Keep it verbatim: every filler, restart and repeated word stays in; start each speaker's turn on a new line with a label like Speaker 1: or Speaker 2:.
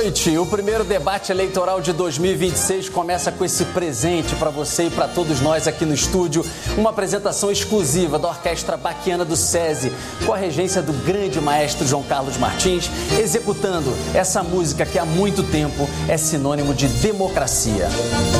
Speaker 1: noite. O primeiro debate eleitoral de dois mil e vinte e seis começa com esse presente para você e para todos nós aqui no estúdio. Uma apresentação exclusiva da Orquestra Baquiana do SESI, com a regência do grande maestro João Carlos Martins, executando essa música que há muito tempo é sinônimo de democracia.